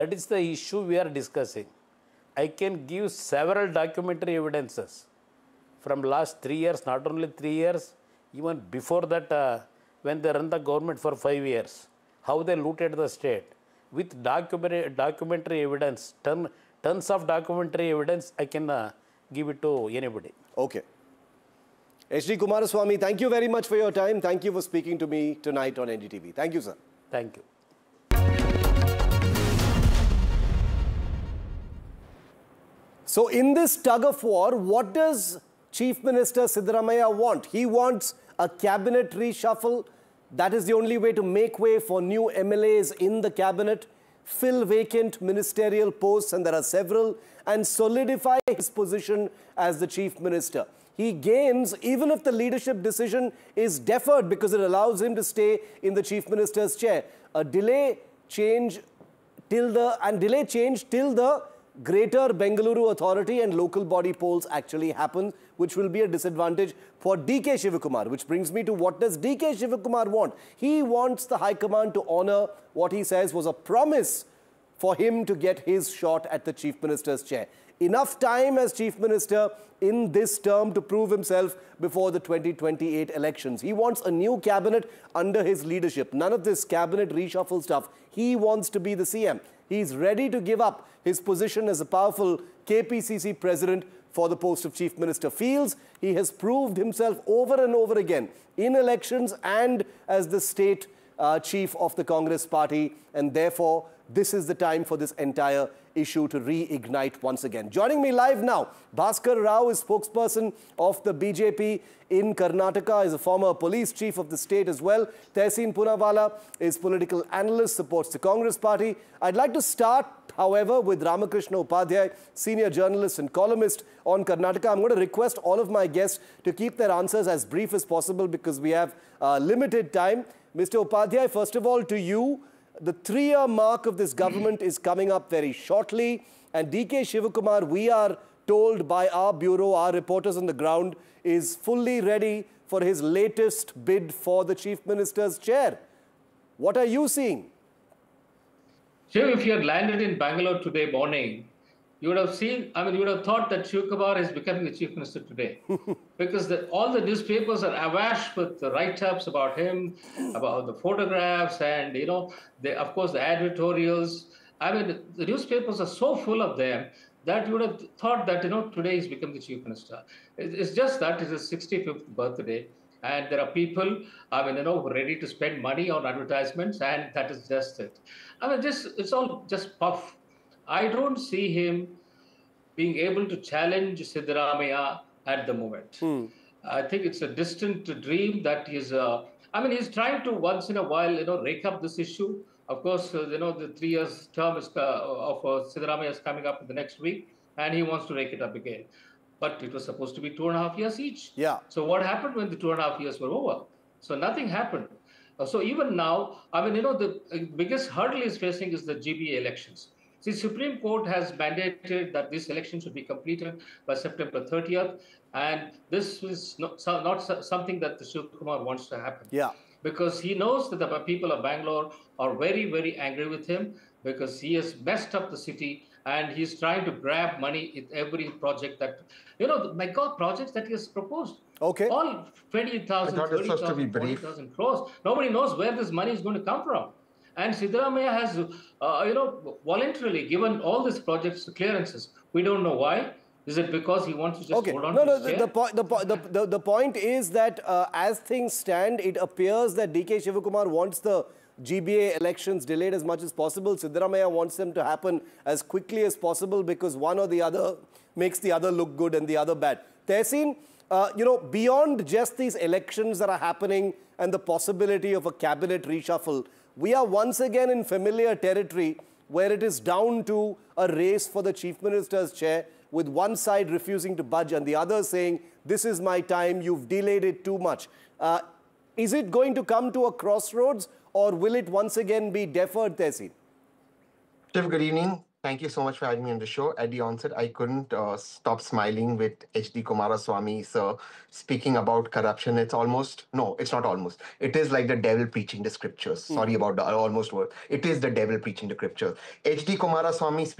That is the issue we are discussing. I can give several documentary evidences from last 3 years, not only 3 years, even before that, when they run the government for 5 years, how they looted the state. With documentary evidence, tons of documentary evidence, I can give it to anybody. Okay. H.D. Kumaraswamy, thank you very much for your time. Thank you for speaking to me tonight on NDTV. Thank you, sir. Thank you. So in this tug of war, what does Chief Minister Siddaramaiah want? He wants a cabinet reshuffle. That is the only way to make way for new MLAs in the cabinet, fill vacant ministerial posts, and there are several, and solidify his position as the Chief Minister. He gains even if the leadership decision is deferred because it allows him to stay in the Chief Minister's chair. A delay change till the Greater Bengaluru Authority and local body polls actually happen, which will be a disadvantage for D.K. Shivakumar, which brings me to what does D.K. Shivakumar want? He wants the High Command to honor what he says was a promise for him to get his shot at the Chief Minister's chair. Enough time as Chief Minister in this term to prove himself before the 2028 elections. He wants a new cabinet under his leadership. None of this cabinet reshuffle stuff. He wants to be the CM. He's ready to give up his position as a powerful KPCC president for the post of Chief Minister. Feels he has proved himself over and over again in elections and as the state chief of the Congress party, and therefore this is the time for this entire issue to reignite once again. Joining me live now, Bhaskar Rao is spokesperson of the BJP in Karnataka, is a former police chief of the state as well. Tehseen Poonawalla is political analyst, supports the Congress party. I'd like to start, however, with Ramakrishna Upadhyay, senior journalist and columnist on Karnataka. I'm going to request all of my guests to keep their answers as brief as possible because we have limited time. Mr. Upadhyay, first of all, to you, the 3-year mark of this government is coming up very shortly, and D.K. Shivakumar, we are told by our bureau, our reporters on the ground, is fully ready for his latest bid for the Chief Minister's chair. What are you seeing? Shiv, if you had landed in Bangalore today morning, you would have seen, you would have thought that Shivakumar is becoming the Chief Minister today. Because all the newspapers are awash with the write-ups about him, about the photographs, and, of course, the editorials. The newspapers are so full of them that you would have thought that, today he's become the Chief Minister. It's just that it's his 65th birthday. And there are people, ready to spend money on advertisements, and that is just it. It's all just puff. I don't see him being able to challenge Siddaramaiah at the moment. I think it's a distant dream that he's trying to once in a while, rake up this issue. Of course, the 3 years term of Siddaramaiah is coming up in the next week, and he wants to rake it up again. But it was supposed to be 2.5 years each. Yeah. So what happened when the 2.5 years were over? So nothing happened. So even now, the biggest hurdle he's facing is the GBA elections. The Supreme Court has mandated that this election should be completed by September 30th, and this is not something that the Shivakumar wants to happen. Yeah. Because he knows that the people of Bangalore are very, very angry with him because he has messed up the city and he's trying to grab money in every project that, projects that he has proposed. Okay. All 20,000, 30,000, 40,000 crores. Nobody knows where this money is going to come from. And Siddaramaiah has, voluntarily given all these projects clearances. We don't know why. Is it because he wants to just hold on to his chair? The point is that as things stand, it appears that D.K. Shivakumar wants the GBA elections delayed as much as possible. Siddaramaiah wants them to happen as quickly as possible because one or the other makes the other look good and the other bad. Tehseen, beyond just these elections that are happening and the possibility of a cabinet reshuffle, we are once again in familiar territory where it is down to a race for the Chief Minister's chair, with one side refusing to budge and the other saying, this is my time, you've delayed it too much. Is it going to come to a crossroads or will it once again be deferred, Tehseen? Shiv, good evening. Thank you so much for having me on the show. At the onset, I couldn't stop smiling with H.D. Kumaraswamy sir speaking about corruption. It's almost, no, it's not almost. It is like the devil preaching the scriptures. Sorry about the almost word. It is the devil preaching the scriptures. H.D. Kumaraswamy